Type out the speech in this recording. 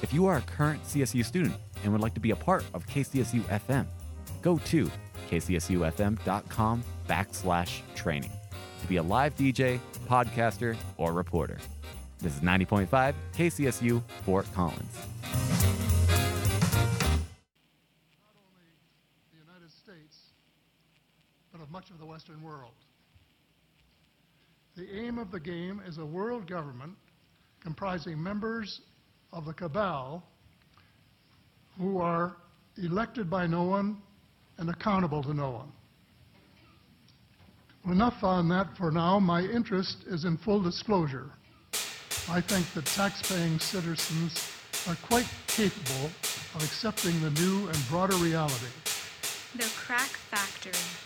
If you are a current CSU student and would like to be a part of KCSU FM, go to kcsufm.com/training to be a live DJ, podcaster, or reporter. This is 90.5 KCSU Fort Collins. Not only the United States, but of much of the Western world. The aim of the game is a world government comprising members of the cabal who are elected by no one and accountable to no one. Enough on that for now. My interest is in full disclosure. I think that tax-paying citizens are quite capable of accepting the new and broader reality. The Crack Factory.